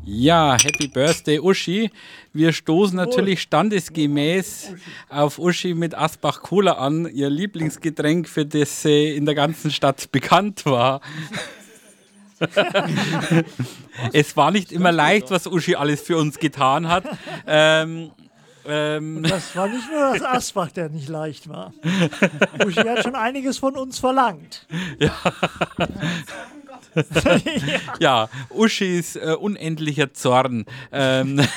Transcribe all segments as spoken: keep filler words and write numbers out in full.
Ja, Happy Birthday Uschi. Wir stoßen natürlich standesgemäß auf Uschi mit Asbach Cola an, ihr Lieblingsgetränk, für das sie in der ganzen Stadt bekannt war. Es war nicht immer leicht, was Uschi alles für uns getan hat. Ähm, ähm, Und das war nicht nur das Asbach, der nicht leicht war. Uschi hat schon einiges von uns verlangt. Ja. Ja, Uschis äh, unendlicher Zorn. Ähm, Was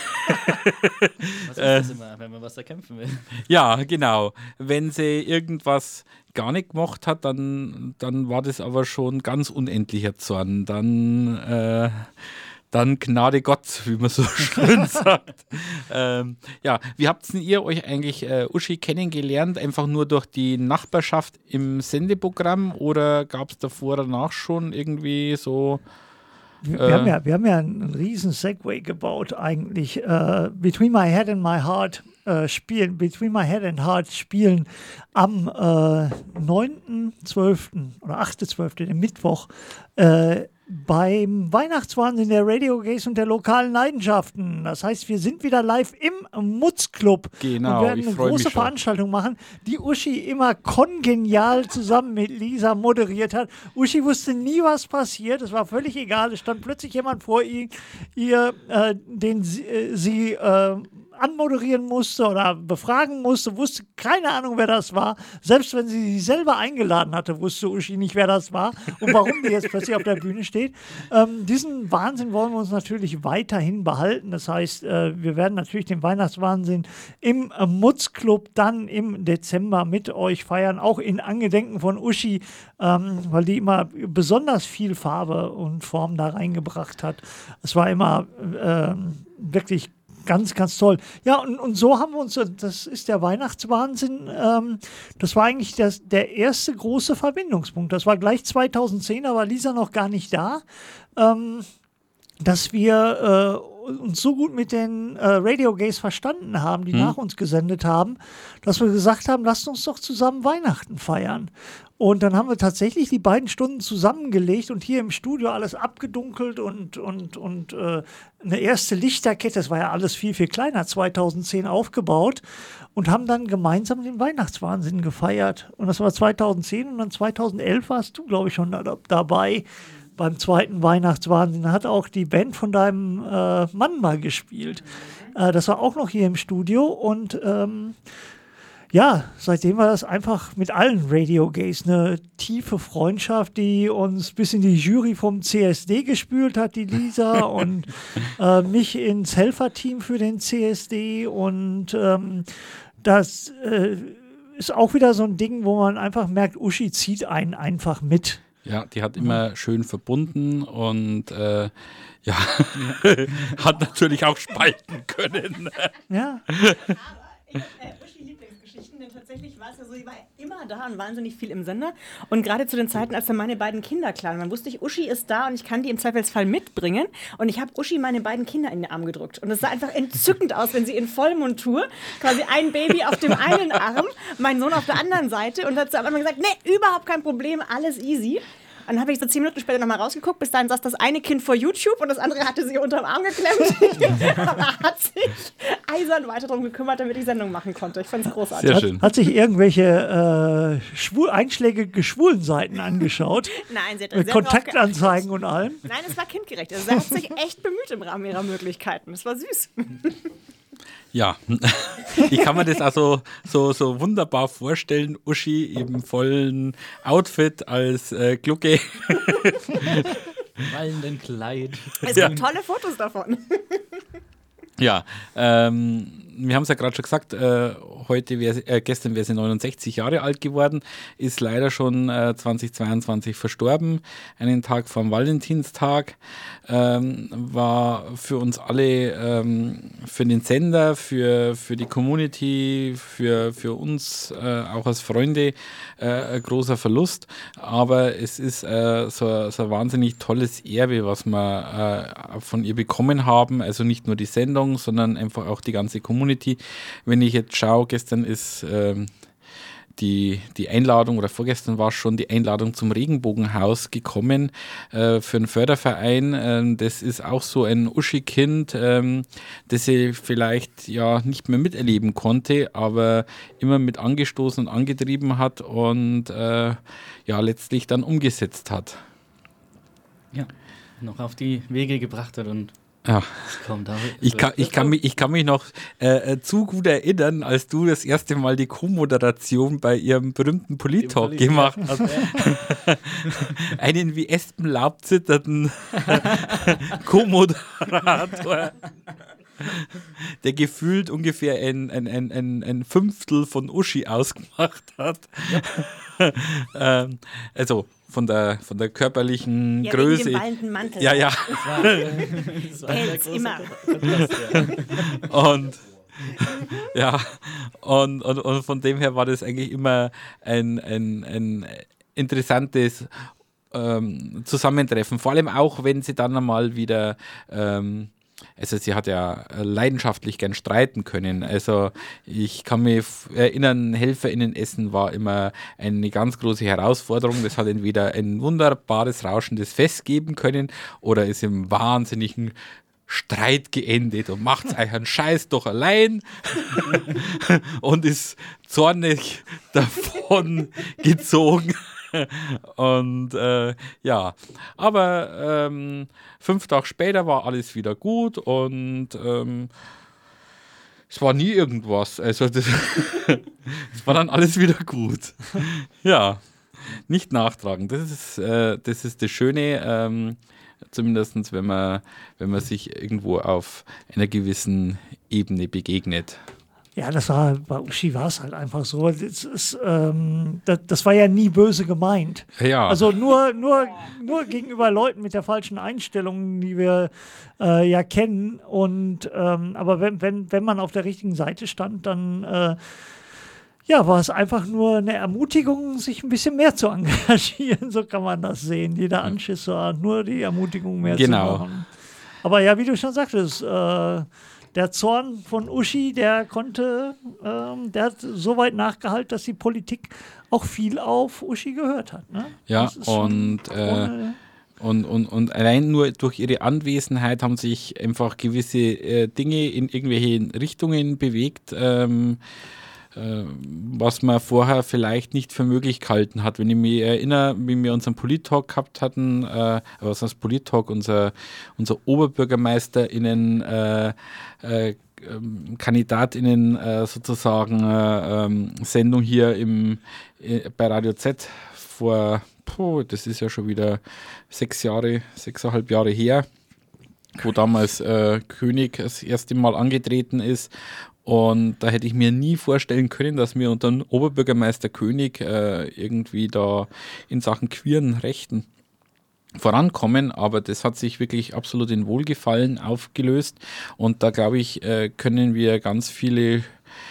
ist das immer, wenn man was erkämpfen will? Ja, genau. Wenn sie irgendwas gar nicht gemacht hat, dann, dann war das aber schon ganz unendlicher Zorn. Dann, äh, dann Gnade Gott, wie man so schön sagt. ähm, ja, wie habt ihr euch eigentlich äh, Uschi kennengelernt? Einfach nur durch die Nachbarschaft im Sendeprogramm oder gab es davor, danach schon irgendwie so... Wir, äh, wir, haben ja, wir haben ja einen, einen riesen Segway gebaut eigentlich. Äh, Between My Head and My Heart äh, spielen, Between My Head and Heart spielen am äh, neunten zwölften oder achten zwölften, dem Mittwoch, äh, beim Weihnachtswahnsinn der Radio Gays und der lokalen Leidenschaften. Das heißt, wir sind wieder live im Mutz-Club Genau, und werden ich eine freu mich große schon. Veranstaltung machen, die Uschi immer kongenial zusammen mit Lisa moderiert hat. Uschi wusste nie, was passiert. Es war völlig egal. Es stand plötzlich jemand vor ihr, ihr äh, den sie, äh, sie äh, anmoderieren musste oder befragen musste, wusste keine Ahnung, wer das war. Selbst wenn sie sich selber eingeladen hatte, wusste Uschi nicht, wer das war und warum die jetzt plötzlich auf der Bühne steht. Ähm, diesen Wahnsinn wollen wir uns natürlich weiterhin behalten. Das heißt, äh, wir werden natürlich den Weihnachtswahnsinn im äh, Mutz-Club dann im Dezember mit euch feiern, auch in Angedenken von Uschi, ähm, weil die immer besonders viel Farbe und Form da reingebracht hat. Es war immer äh, wirklich ganz, ganz toll. Ja, und, und so haben wir uns, das ist der Weihnachtswahnsinn, ähm, das war eigentlich das, der erste große Verbindungspunkt. Das war gleich zweitausendzehn, da war Lisa noch gar nicht da, ähm, dass wir äh, uns so gut mit den äh, Radio Gays verstanden haben, die Hm. nach uns gesendet haben, dass wir gesagt haben, lasst uns doch zusammen Weihnachten feiern. Und dann haben wir tatsächlich die beiden Stunden zusammengelegt und hier im Studio alles abgedunkelt und, und, und äh, eine erste Lichterkette, das war ja alles viel, viel kleiner, zweitausendzehn aufgebaut und haben dann gemeinsam den Weihnachtswahnsinn gefeiert. Und das war zweitausendzehn und dann zweitausendelf warst du, glaube ich, schon da, dabei beim zweiten Weihnachtswahnsinn. Da hat auch die Band von deinem äh, Mann mal gespielt. Äh, das war auch noch hier im Studio und ähm, ja, seitdem war das einfach mit allen Radio Gays eine tiefe Freundschaft, die uns bis in die Jury vom C S D gespült hat, die Lisa, und äh, mich ins Helferteam für den C S D. Und ähm, das äh, ist auch wieder so ein Ding, wo man einfach merkt, Uschi zieht einen einfach mit. Ja, die hat immer schön verbunden und äh, ja, hat natürlich auch spalten können. Ja. Ich habe äh, Uschi Lieblingsgeschichten, denn tatsächlich war es ja so, sie war immer da und wahnsinnig viel im Sender. Und gerade zu den Zeiten, als dann meine beiden Kinder klein waren, wusste ich, Uschi ist da und ich kann die im Zweifelsfall mitbringen. Und ich habe Uschi meine beiden Kinder in den Arm gedrückt. Und es sah einfach entzückend aus, wenn sie in Vollmontur, quasi ein Baby auf dem einen Arm, mein Sohn auf der anderen Seite. Und hat zu Anfang gesagt, nee, überhaupt kein Problem, alles easy. Und dann habe ich so zehn Minuten später nochmal rausgeguckt. Bis dahin saß das eine Kind vor YouTube und das andere hatte sie unterm Arm geklemmt. Aber hat sich eisern weiter darum gekümmert, damit ich Sendung machen konnte. Ich fand es großartig. Sehr schön. Hat, hat sich irgendwelche äh, schwul, einschlägige schwulen Seiten angeschaut? Nein, sie hat Mit sehr drauf Kontaktanzeigen und allem? geachtet. Nein, es war kindgerecht. Also sie hat sich echt bemüht im Rahmen ihrer Möglichkeiten. Es war süß. Ja, ich kann mir das also so, so wunderbar vorstellen, Uschi im vollen Outfit als äh, Glucke. Wallenden Kleid. Es Ja. gibt tolle Fotos davon. Ja, ähm, wir haben es ja gerade schon gesagt, äh, heute wär, sie- äh, gestern wäre sie neunundsechzig Jahre alt geworden, ist leider schon äh, zweitausendzweiundzwanzig verstorben, einen Tag vor dem Valentinstag. Ähm, war für uns alle, ähm, für den Sender, für, für die Community, für, für uns äh, auch als Freunde äh, ein großer Verlust. Aber es ist äh, so, so ein wahnsinnig tolles Erbe, was wir äh, von ihr bekommen haben. Also nicht nur die Sendung, sondern einfach auch die ganze Community. Wenn ich jetzt schaue, gestern ist ähm, die, die Einladung, oder vorgestern war es schon die Einladung zum Regenbogenhaus gekommen äh, für einen Förderverein. Ähm, das ist auch so ein Uschi-Kind, ähm, das sie vielleicht ja nicht mehr miterleben konnte, aber immer mit angestoßen und angetrieben hat und äh, ja letztlich dann umgesetzt hat. Ja, noch auf die Wege gebracht hat und Ja. es kommt. Aber Ich kann, ich, kann mich, ich kann mich noch äh, äh, zu gut erinnern, als du das erste Mal die Co-Moderation bei ihrem berühmten Polit-Talk Polit- gemacht hast. Einen wie Espenlaub zitternden Co-Moderator, der gefühlt ungefähr ein, ein, ein, ein, ein Fünftel von Uschi ausgemacht hat. ähm, also von der, von der körperlichen Ja, Größe. wegen dem wallenden Mantel. Ja, ja. das war, das war ein sehr Pelz großer immer. Kontrast, ja. Und ja, und, und, und von dem her war das eigentlich immer ein, ein, ein interessantes ähm, Zusammentreffen. Vor allem auch, wenn sie dann einmal wieder, ähm, also sie hat ja leidenschaftlich gern streiten können. Also ich kann mich f- erinnern, HelferInnen-Essen war immer eine ganz große Herausforderung. Das hat entweder ein wunderbares, rauschendes Fest geben können oder ist im wahnsinnigen Streit geendet und macht euch einen Scheiß doch allein und ist zornig davon gezogen. Und äh, ja, aber ähm, fünf Tage später war alles wieder gut und ähm, es war nie irgendwas. Also das, es war dann alles wieder gut. Ja, nicht nachtragen. Das ist, äh, das ist das Schöne. Ähm, Zumindest wenn man, wenn man sich irgendwo auf einer gewissen Ebene begegnet. Ja, das war, bei Uschi war es halt einfach so. Das, ist, ähm, das, das war ja nie böse gemeint. Ja. Also nur, nur, nur gegenüber Leuten mit der falschen Einstellung, die wir äh, ja kennen. Und ähm, aber wenn, wenn, wenn man auf der richtigen Seite stand, dann äh, ja, war es einfach nur eine Ermutigung, sich ein bisschen mehr zu engagieren. So kann man das sehen. Jeder Anschiss war nur die Ermutigung, mehr Genau. zu machen. Aber ja, wie du schon sagtest, äh, der Zorn von Uschi, der konnte, ähm, der hat so weit nachgehalten, dass die Politik auch viel auf Uschi gehört hat. Ne? Ja, Das ist schon und, äh, ohne- Und, und, und allein nur durch ihre Anwesenheit haben sich einfach gewisse äh, Dinge in irgendwelche Richtungen bewegt, ähm, äh, was man vorher vielleicht nicht für möglich gehalten hat. Wenn ich mich erinnere, wie wir unseren Polit-Talk gehabt hatten, äh, was heißt Polit-Talk, unser, unser OberbürgermeisterInnen äh, äh, ähm, KandidatInnen äh, sozusagen äh, ähm, Sendung hier im, äh, bei Radio Z vor, puh, das ist ja schon wieder sechs Jahre, sechseinhalb Jahre her, wo damals äh, König das erste Mal angetreten ist. Und da hätte ich mir nie vorstellen können, dass wir unter dem Oberbürgermeister König äh, irgendwie da in Sachen queeren Rechten vorankommen, aber das hat sich wirklich absolut in Wohlgefallen aufgelöst und da glaube ich, äh, können wir ganz viele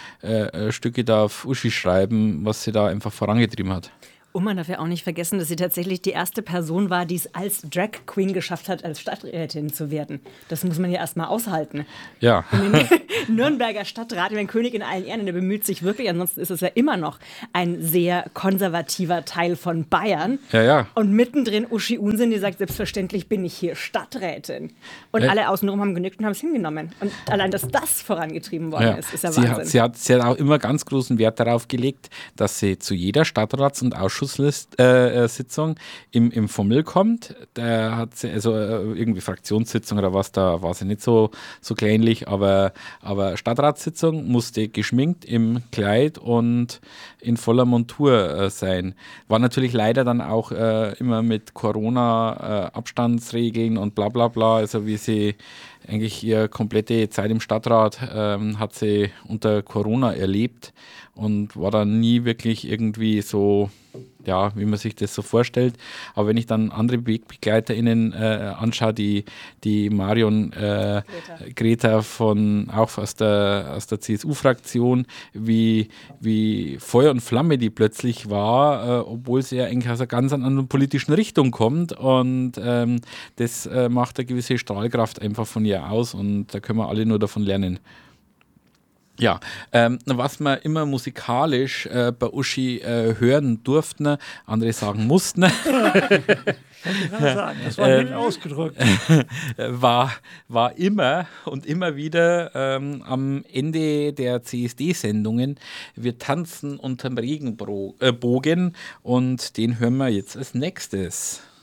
äh, Stücke da auf Uschi schreiben, was sie da einfach vorangetrieben hat. Und man darf ja auch nicht vergessen, dass sie tatsächlich die erste Person war, die es als Drag Queen geschafft hat, als Stadträtin zu werden. Das muss man ja erstmal aushalten. Ja. Nürnberger Stadtrat, ich meine, König in allen Ehren, der bemüht sich wirklich, ansonsten ist es ja immer noch ein sehr konservativer Teil von Bayern. Ja, ja. Und mittendrin Uschi Unsinn, die sagt, selbstverständlich bin ich hier Stadträtin. Und Ja. alle außenrum haben genickt und haben es hingenommen. Und allein, dass das vorangetrieben worden Ja. ist, ist ja sie, Wahnsinn. hat, sie, hat, sie hat auch immer ganz großen Wert darauf gelegt, dass sie zu jeder Stadtrats- und Ausschusssitzung äh, Sitzung im, im Fummel kommt. Da hat sie, also äh, irgendwie Fraktionssitzung oder was, da war sie nicht so, so kleinlich, aber, aber Stadtratssitzung musste geschminkt im Kleid und in voller Montur äh, sein. War natürlich leider dann auch äh, immer mit Corona-Abstandsregeln äh, und bla bla bla, also wie sie eigentlich ihre komplette Zeit im Stadtrat ähm, hat sie unter Corona erlebt und war dann nie wirklich irgendwie so, ja, wie man sich das so vorstellt. Aber wenn ich dann andere WegbegleiterInnen äh, anschaue, die, die Marion äh, Greta. Greta von, auch aus der, aus der C S U-Fraktion, wie, wie Feuer und Flamme die plötzlich war, äh, obwohl sie ja eigentlich aus einer ganz anderen politischen Richtung kommt und ähm, das äh, macht eine gewisse Strahlkraft einfach von ihr aus und da können wir alle nur davon lernen. Ja, ähm, was wir immer musikalisch äh, bei Uschi äh, hören durften, andere sagen mussten, Ich kann sagen, das war nicht ausgedrückt. war, war immer und immer wieder ähm, am Ende der C S D-Sendungen, wir tanzen unterm Regenbogen, und den hören wir jetzt als nächstes.